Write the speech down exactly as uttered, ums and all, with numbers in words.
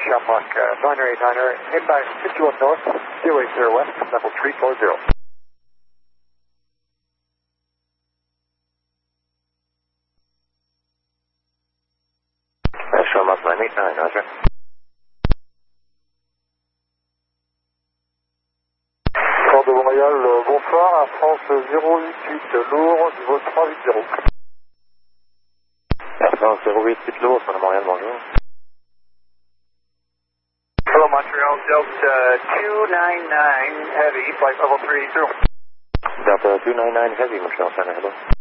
Shamrock uh, niner eight niner, inbound fifty-one north, zero eight zero west, level three four zero. Uh, Shamrock nine eight nine, roger. Port de Montréal, euh, bonsoir, à France zéro huit huit lourd, niveau trois huit zéro. Air France zéro huit huit lourd, sur le Montréal, bonjour. Hello Montreal, Delta two nine nine Heavy, flight level three eight zero. Delta two nine nine Heavy, Montreal Center, hello.